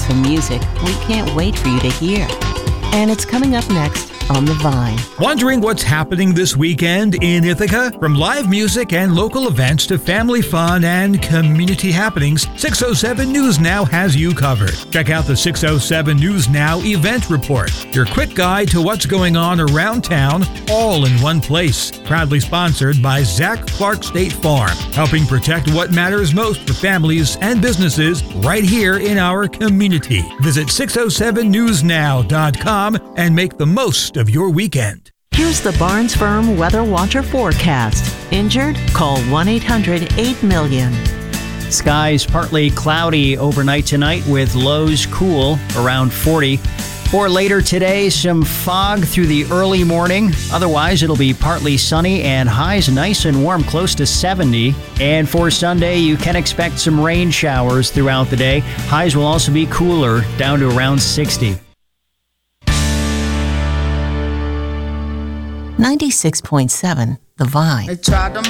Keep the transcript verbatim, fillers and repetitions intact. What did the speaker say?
some music we can't wait for you to hear. And it's coming up next on The Vine. Wondering what's happening this weekend in Ithaca? From live music and local events to family fun and community happenings, six oh seven News Now has you covered. Check out the six oh seven News Now event report, your quick guide to what's going on around town, all in one place. Proudly sponsored by Zach Clark State Farm, helping protect what matters most for families and businesses right here in our community. Visit six oh seven news now dot com and make the most of your weekend. Here's the Barnes Firm Weather Watcher forecast. Injured? Call one eight hundred eight million. Skies partly cloudy overnight tonight with lows cool around forty. For later today, some fog through the early morning. Otherwise, it'll be partly sunny and highs nice and warm, close to seventy. And for Sunday, you can expect some rain showers throughout the day. Highs will also be cooler, down to around sixty. ninety-six point seven The Vine. They tried to